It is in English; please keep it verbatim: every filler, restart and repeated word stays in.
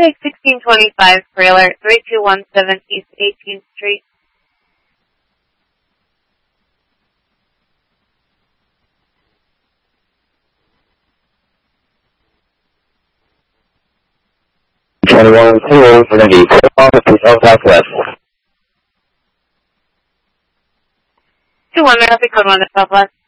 take sixteen twenty-five trailer, three two one seven East eighteenth Street. twenty-one two for the vehicle on the Hotel Southwest. two one, may I have the code one to Southwest?